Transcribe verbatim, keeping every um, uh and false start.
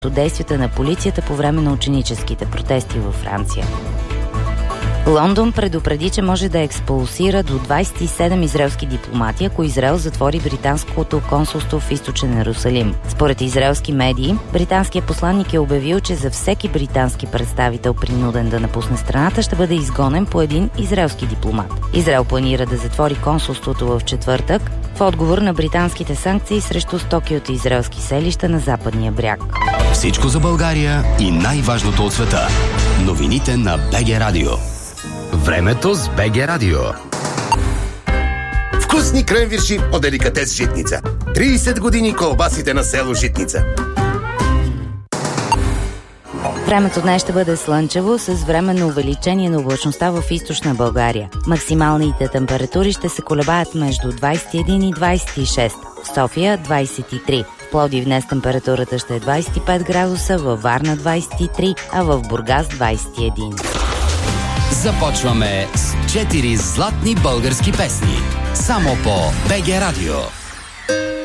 действията на полицията по време на ученическите протести във Франция. Лондон предупреди, че може да експулсира до двадесет и седем израелски дипломати, ако Израел затвори британското консулство в източен Йерусалим. Според израелски медии, британският посланник е обявил, че за всеки британски представител, принуден да напусне страната, ще бъде изгонен по един израелски дипломат. Израел планира да затвори консулството в четвъртък в отговор на британските санкции срещу стоки от израелски селища на западния бряг. Всичко за България и най-важното от света. Новините на БГ Радио. Времето с БГ Радио. Вкусни кренвирши от деликатес Житница. тридесет години колбасите на село Житница. Времето днес ще бъде слънчево с временно увеличение на облачността в източна България. Максималните температури ще се колебаят между двадесет и един и двадесет и шест. В София двадесет и три. В Пловдив днес температурата ще е двадесет и пет градуса, във Варна двадесет и три, а в Бургас двадесет и един. Започваме с четири златни български песни. Само по БГ Радио.